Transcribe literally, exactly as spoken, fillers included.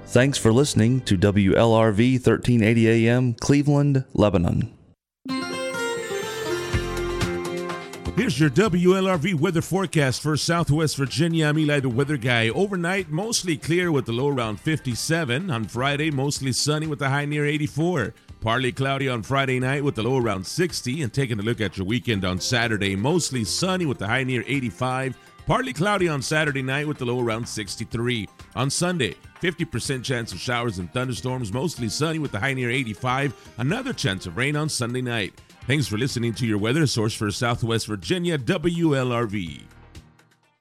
Thanks for listening to W L R V thirteen eighty A M, Cleveland, Lebanon. Here's your W L R V weather forecast for Southwest Virginia. I'm Eli, the weather guy. Overnight, mostly clear with the low around fifty-seven. On Friday, mostly sunny with the high near eighty-four. Partly cloudy on Friday night with the low around sixty. And taking a look at your weekend on Saturday, mostly sunny with the high near eighty-five. Partly cloudy on Saturday night with the low around sixty-three. On Sunday, fifty percent chance of showers and thunderstorms, mostly sunny with the high near eighty-five. Another chance of rain on Sunday night. Thanks for listening to your weather source for Southwest Virginia, W L R V.